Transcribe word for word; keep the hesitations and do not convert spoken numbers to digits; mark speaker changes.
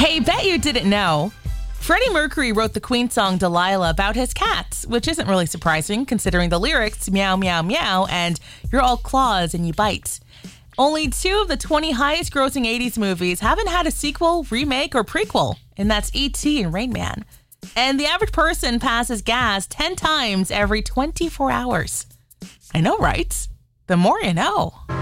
Speaker 1: Hey, bet you didn't know. Freddie Mercury wrote the Queen song Delilah about his cats, which isn't really surprising considering the lyrics, meow, meow, meow, and you're all claws and you bite. Only two of the twenty highest grossing eighties movies haven't had a sequel, remake, or prequel, and that's E T and Rain Man. And the average person passes gas ten times every twenty-four hours. I know, right? The more you know.